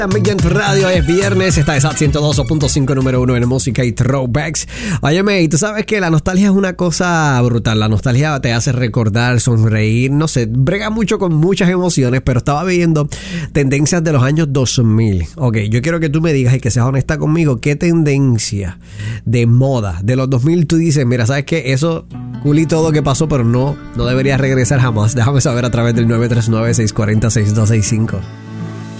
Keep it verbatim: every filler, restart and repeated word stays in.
También en tu radio es viernes, esta es A ciento dos punto cinco número uno en música y throwbacks. Óyeme, y tú sabes que la nostalgia es una cosa brutal. La nostalgia te hace recordar, sonreír, no sé, brega mucho con muchas emociones, pero estaba viendo tendencias de los años dos mil. Ok, yo quiero que tú me digas y que seas honesta conmigo, ¿qué tendencia de moda de los dos mil tú dices, mira, sabes que eso cool y todo que pasó, pero no, no debería regresar jamás? Déjame saber a través del nueve tres nueve, seis cuatro cero, seis dos seis cinco.